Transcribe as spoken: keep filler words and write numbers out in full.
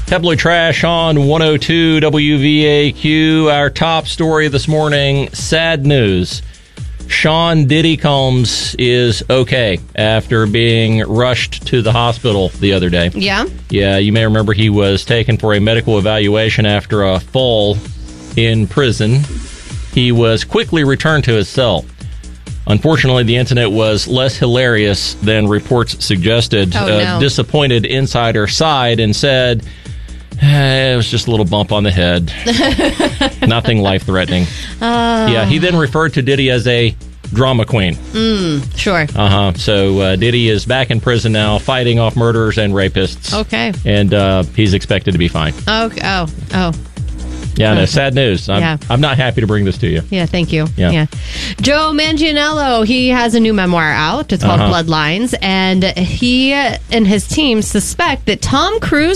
Tabloid Trash on one oh two W V A Q. Our top story this morning, sad news. Sean Diddy Combs is okay after being rushed to the hospital the other day. Yeah? Yeah, you may remember he was taken for a medical evaluation after a fall in prison. He was quickly returned to his cell. Unfortunately, the incident was less hilarious than reports suggested. Oh, A no. disappointed insider sighed and said, eh, it was just a little bump on the head. Nothing life-threatening. Uh, Yeah, he then referred to Diddy as a drama queen. Mm, sure. Uh-huh. So uh, Diddy is back in prison now, fighting off murderers and rapists. Okay. And uh, he's expected to be fine. Okay. Oh, oh. Yeah, no, sad news. I'm, Yeah. I'm not happy to bring this to you. Yeah, thank you. Yeah. Joe Manganiello, he has a new memoir out. It's called Uh-huh. Bloodlines. And he and his team suspect that Tom Cruise